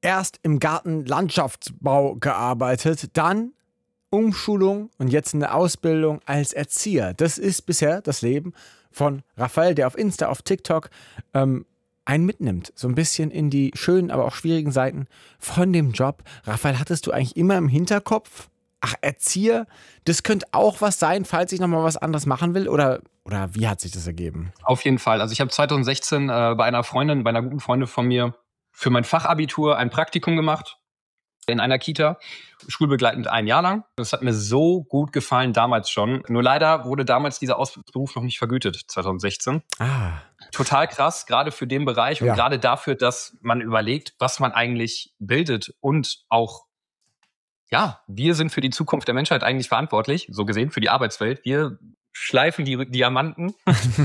Erst im Gartenlandschaftsbau gearbeitet, dann Umschulung und jetzt eine Ausbildung als Erzieher. Das ist bisher das Leben von Raphael, der auf Insta, auf TikTok einen mitnimmt. So ein bisschen in die schönen, aber auch schwierigen Seiten von dem Job. Raphael, hattest du eigentlich immer im Hinterkopf, Erzieher, das könnte auch was sein, falls ich nochmal was anderes machen will? Oder wie hat sich das ergeben? Auf jeden Fall. Also ich habe 2016 bei einer guten Freundin von mir, für mein Fachabitur ein Praktikum gemacht in einer Kita, schulbegleitend 1 Jahr lang. Das hat mir so gut gefallen damals schon. Nur leider wurde damals dieser Ausbildungsberuf noch nicht vergütet, 2016. Total krass, gerade für den Bereich und gerade dafür, dass man überlegt, was man eigentlich bildet und auch, wir sind für die Zukunft der Menschheit eigentlich verantwortlich, so gesehen, für die Arbeitswelt. Wir schleifen die Diamanten.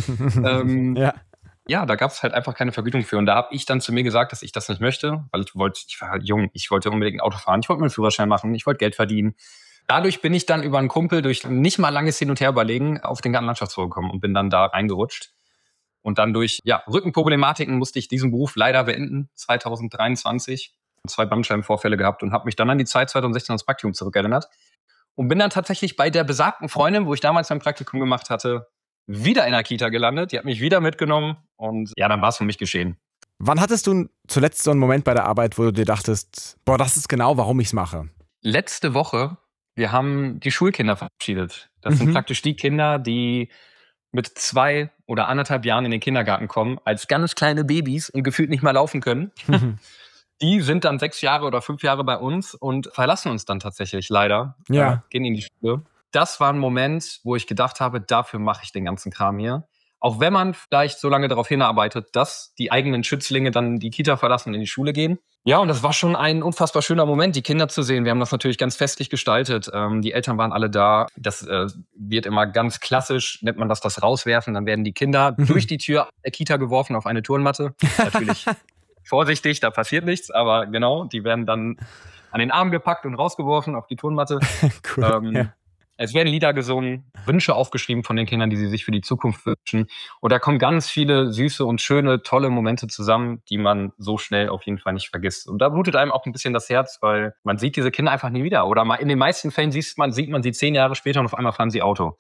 Da gab es halt einfach keine Vergütung für. Und da habe ich dann zu mir gesagt, dass ich das nicht möchte, weil ich war halt jung, ich wollte unbedingt ein Auto fahren, ich wollte meinen Führerschein machen, ich wollte Geld verdienen. Dadurch bin ich dann über einen Kumpel durch nicht mal langes Hin- und Herüberlegen auf den Gartenlandschaftsbau gekommen und bin dann da reingerutscht. Und dann durch Rückenproblematiken musste ich diesen Beruf leider beenden, 2023. 2 Bandscheibenvorfälle gehabt und habe mich dann an die Zeit 2016 ans Praktikum zurückerinnert. Und bin dann tatsächlich bei der besagten Freundin, wo ich damals mein Praktikum gemacht hatte, wieder in der Kita gelandet. Die hat mich wieder mitgenommen und dann war es für mich geschehen. Wann hattest du zuletzt so einen Moment bei der Arbeit, wo du dir dachtest, das ist genau, warum ich es mache? Letzte Woche, wir haben die Schulkinder verabschiedet. Das sind praktisch die Kinder, die mit 2 oder 1,5 Jahren in den Kindergarten kommen, als ganz kleine Babys und gefühlt nicht mal laufen können. Die sind dann 6 Jahre oder 5 Jahre bei uns und verlassen uns dann tatsächlich leider. Gehen in die Schule. Das war ein Moment, wo ich gedacht habe, dafür mache ich den ganzen Kram hier. Auch wenn man vielleicht so lange darauf hinarbeitet, dass die eigenen Schützlinge dann die Kita verlassen und in die Schule gehen. Ja, und das war schon ein unfassbar schöner Moment, die Kinder zu sehen. Wir haben das natürlich ganz festlich gestaltet. Die Eltern waren alle da. Das wird immer ganz klassisch, nennt man das Rauswerfen. Dann werden die Kinder durch die Tür der Kita geworfen auf eine Turnmatte. Natürlich vorsichtig, da passiert nichts. Aber genau, die werden dann an den Arm gepackt und rausgeworfen auf die Turnmatte. Cool, Es werden Lieder gesungen, Wünsche aufgeschrieben von den Kindern, die sie sich für die Zukunft wünschen. Und da kommen ganz viele süße und schöne, tolle Momente zusammen, die man so schnell auf jeden Fall nicht vergisst. Und da blutet einem auch ein bisschen das Herz, weil man sieht diese Kinder einfach nie wieder. Oder in den meisten Fällen sieht man sie 10 Jahre später und auf einmal fahren sie Auto.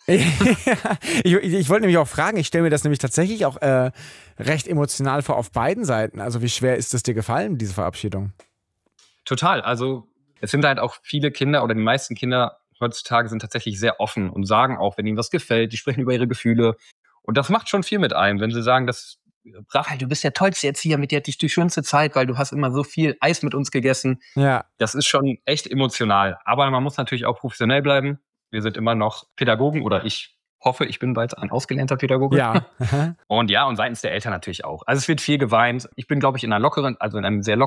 Ich wollte nämlich auch fragen, ich stelle mir das nämlich tatsächlich auch recht emotional vor auf beiden Seiten. Also wie schwer ist es dir gefallen, diese Verabschiedung? Total. Also es sind halt auch viele Kinder oder die meisten Kinder heutzutage sind tatsächlich sehr offen und sagen auch, wenn ihnen was gefällt, die sprechen über ihre Gefühle. Und das macht schon viel mit einem, wenn sie sagen, Raphael, du bist der tollste Erzieher, mit dir hatte ich die schönste Zeit, weil du hast immer so viel Eis mit uns gegessen. Ja. Das ist schon echt emotional. Aber man muss natürlich auch professionell bleiben. Wir sind immer noch Pädagogen oder ich hoffe, ich bin bald ein ausgelernter Pädagoge. Ja. Und seitens der Eltern natürlich auch. Also es wird viel geweint. Ich bin, glaube ich, in einem sehr lockeren